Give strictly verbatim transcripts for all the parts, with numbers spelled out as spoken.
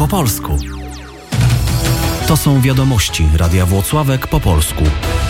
po polsku. To są wiadomości Radia Włocławek po polsku.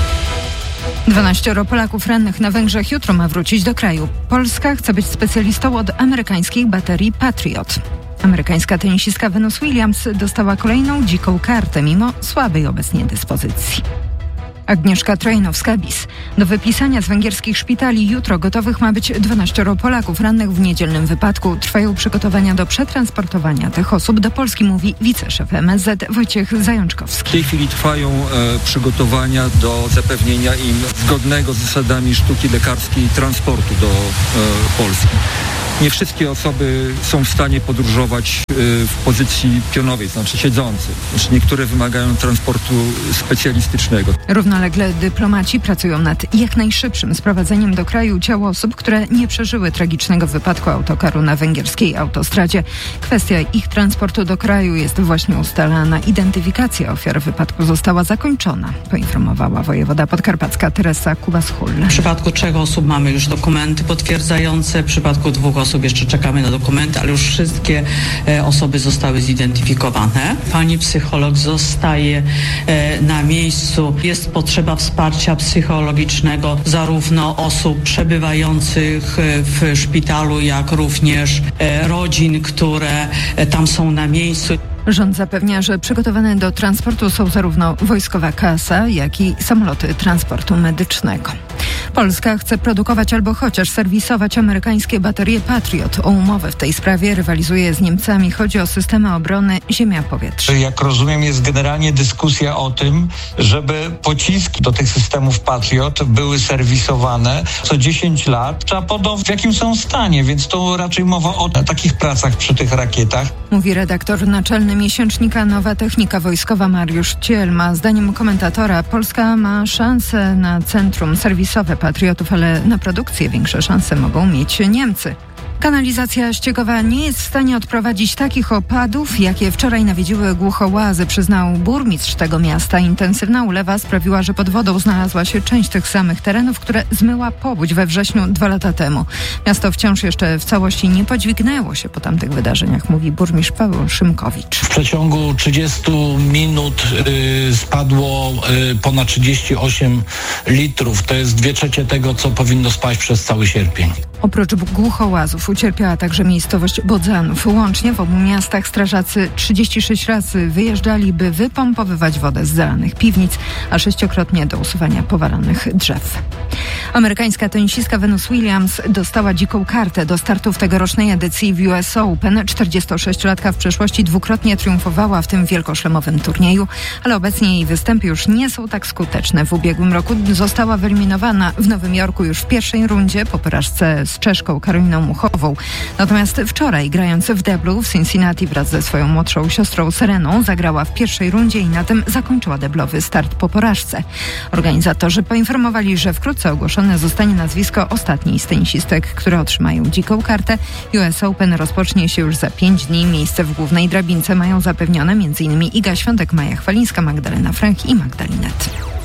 dwanaścioro Polaków rannych na Węgrzech jutro ma wrócić do kraju. Polska chce być specjalistą od amerykańskich baterii Patriot. Amerykańska tenisistka Venus Williams dostała kolejną dziką kartę mimo słabej obecnie dyspozycji. Agnieszka Trojanowska-Bis. Do wypisania z węgierskich szpitali jutro gotowych ma być dwanaścioro Polaków rannych w niedzielnym wypadku. Trwają przygotowania do przetransportowania tych osób do Polski, mówi wiceszef M S Z Wojciech Zajączkowski. W tej chwili trwają e, przygotowania do zapewnienia im zgodnego z zasadami sztuki lekarskiej transportu do e, Polski. Nie wszystkie osoby są w stanie podróżować y, w pozycji pionowej, znaczy siedzącej. Znaczy niektóre wymagają transportu specjalistycznego. Równolegle dyplomaci pracują nad jak najszybszym sprowadzeniem do kraju ciał osób, które nie przeżyły tragicznego wypadku autokaru na węgierskiej autostradzie. Kwestia ich transportu do kraju jest właśnie ustalana. Identyfikacja ofiar wypadku została zakończona, poinformowała wojewoda podkarpacka Teresa Kubas-Hull. W przypadku trzech osób mamy już dokumenty potwierdzające, w przypadku dwóch osób jeszcze czekamy na dokumenty, ale już wszystkie e, osoby zostały zidentyfikowane. Pani psycholog zostaje e, na miejscu. Jest potrzeba wsparcia psychologicznego zarówno osób przebywających w szpitalu, jak również e, rodzin, które e, tam są na miejscu. Rząd zapewnia, że przygotowane do transportu są zarówno wojskowa kasa, jak i samoloty transportu medycznego. Polska chce produkować albo chociaż serwisować amerykańskie baterie Patriot. O umowę w tej sprawie rywalizuje z Niemcami. Chodzi o systemy obrony ziemia-powietrze. Jak rozumiem, jest generalnie dyskusja o tym, żeby pociski do tych systemów Patriot były serwisowane co dziesięć lat. Trzeba podać, w jakim są stanie, więc to raczej mowa o takich pracach przy tych rakietach. Mówi redaktor naczelny miesięcznika Nowa Technika Wojskowa Mariusz Cielma. Zdaniem komentatora Polska ma szansę na centrum serwisowe Patriotów, ale na produkcję większe szanse mogą mieć Niemcy. Kanalizacja ściekowa nie jest w stanie odprowadzić takich opadów, jakie wczoraj nawiedziły Głuchołazy, przyznał burmistrz tego miasta. Intensywna ulewa sprawiła, że pod wodą znalazła się część tych samych terenów, które zmyła powódź we wrześniu dwa lata temu. Miasto wciąż jeszcze w całości nie podźwignęło się po tamtych wydarzeniach, mówi burmistrz Paweł Szymkowicz. W przeciągu trzydziestu minut y, spadło y, ponad trzydzieści osiem litrów. To jest dwie trzecie tego, co powinno spaść przez cały sierpień. Oprócz Głuchołazów ucierpiała także miejscowość Bodzanów. Łącznie w obu miastach strażacy trzydzieści sześć razy wyjeżdżali, by wypompowywać wodę z zalanych piwnic, a sześciokrotnie do usuwania powalanych drzew. Amerykańska tenisistka Venus Williams dostała dziką kartę do startu w tegorocznej edycji w U S Open. czterdziestosześciolatka w przeszłości dwukrotnie triumfowała w tym wielkoszlemowym turnieju, ale obecnie jej występy już nie są tak skuteczne. W ubiegłym roku została wyeliminowana w Nowym Jorku już w pierwszej rundzie po porażce z Czeszką Karoliną Muchową. Natomiast wczoraj, grając w deblu w Cincinnati wraz ze swoją młodszą siostrą Sereną, zagrała w pierwszej rundzie i na tym zakończyła deblowy start po porażce. Organizatorzy poinformowali, że wkrótce ogłoszone zostanie nazwisko ostatniej z tenisistek, które otrzymają dziką kartę. U S Open rozpocznie się już za pięć dni. Miejsce w głównej drabince mają zapewnione m.in. Iga Świątek, Maja Chwalińska, Magdalena Frank i Magdalinet.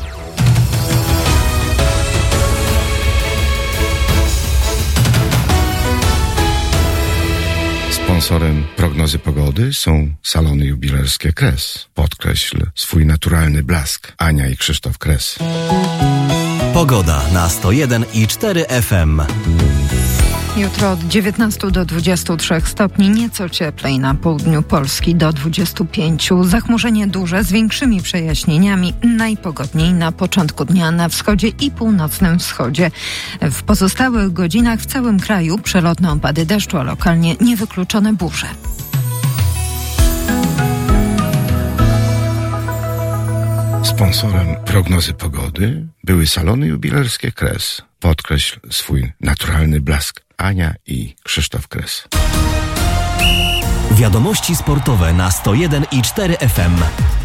Sponsorem prognozy pogody są salony jubilerskie Kres. Podkreśl swój naturalny blask. Ania i Krzysztof Kres. Pogoda na sto jeden i cztery F M. Jutro od dziewiętnastu do dwudziestu trzech stopni, nieco cieplej na południu Polski do dwudziestu pięciu. Zachmurzenie duże z większymi przejaśnieniami. Najpogodniej na początku dnia na wschodzie i północnym wschodzie. W pozostałych godzinach w całym kraju przelotne opady deszczu, a lokalnie niewykluczone burze. Sponsorem prognozy pogody były salony jubilerskie Kres. Podkreśl swój naturalny blask. Ania i Krzysztof Kres. Wiadomości sportowe na sto jeden i cztery F M.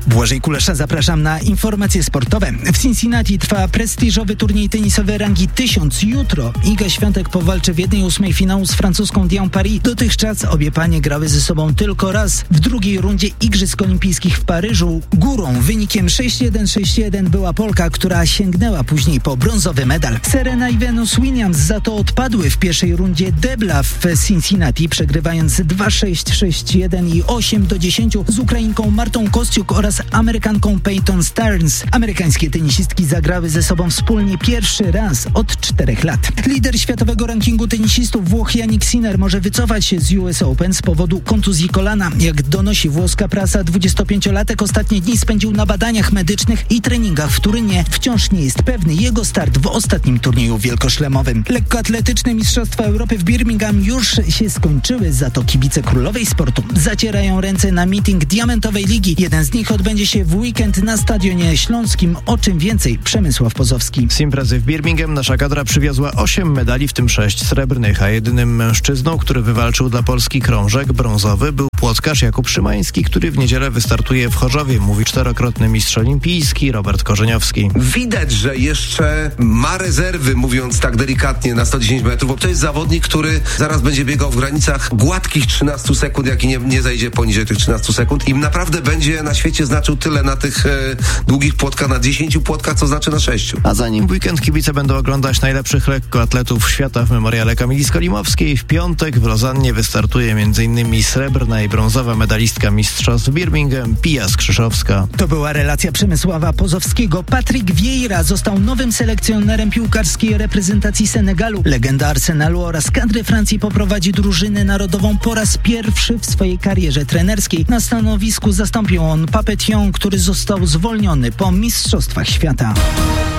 Błażej Kulesza, zapraszam na informacje sportowe. W Cincinnati trwa prestiżowy turniej tenisowy rangi tysiąc. Jutro Iga Świątek powalczy w jednej ósmej finału z francuską Diane Paris. Dotychczas obie panie grały ze sobą tylko raz. W drugiej rundzie Igrzysk Olimpijskich w Paryżu górą wynikiem sześć jeden sześć jeden była Polka, która sięgnęła później po brązowy medal. Serena i Venus Williams za to odpadły w pierwszej rundzie debla w Cincinnati, przegrywając dwa sześć sześć jeden i osiem do dziesięciu z Ukrainką Martą Kostiuk oraz Amerykanką Peyton Stearns. Amerykańskie tenisistki zagrały ze sobą wspólnie pierwszy raz od czterech lat. Lider światowego rankingu tenisistów Włoch Jannik Sinner może wycofać się z U S Open z powodu kontuzji kolana. Jak donosi włoska prasa, dwudziestopięciolatek ostatnie dni spędził na badaniach medycznych i treningach w Turynie. Wciąż nie jest pewny jego start w ostatnim turnieju wielkoszlemowym. Lekkoatletyczne Mistrzostwa Europy w Birmingham już się skończyły, za to kibice królowej sportu zacierają ręce na meeting Diamentowej Ligi. Jeden z nich odbędzie się w weekend na Stadionie Śląskim. O czym więcej Przemysław Pozowski. Z imprezy w Birmingham nasza kadra przywiozła osiem medali, w tym sześć srebrnych, a jedynym mężczyzną, który wywalczył dla Polski krążek brązowy, był płotkarz Jakub Szymański, który w niedzielę wystartuje w Chorzowie, mówi czterokrotny mistrz olimpijski Robert Korzeniowski. Widać, że jeszcze ma rezerwy, mówiąc tak delikatnie, na sto dziesięć metrów, bo to jest zawodnik, który zaraz będzie biegał w granicach gładkich trzynastu sekund, jak i nie, nie zajdzie poniżej tych trzynastu sekund i naprawdę będzie na świecie znaczył tyle na tych e, długich płotkach, na dziesięciu płotkach, co znaczy na sześciu. A zanim w weekend kibice będą oglądać najlepszych lekkoatletów świata w memoriale Kamili Skolimowskiej, w piątek w Lozannie wystartuje m.in. srebrna i brązowa medalistka mistrzostw Birmingham Pia Skrzyszowska. To była relacja Przemysława Pozowskiego. Patryk Vieira został nowym selekcjonerem piłkarskiej reprezentacji Senegalu. Legenda Arsenalu oraz kadry Francji poprowadzi drużynę narodową po raz pierwszy w swojej karierze trenerskiej. Na stanowisku zastąpił on Papetią, który został zwolniony po Mistrzostwach Świata.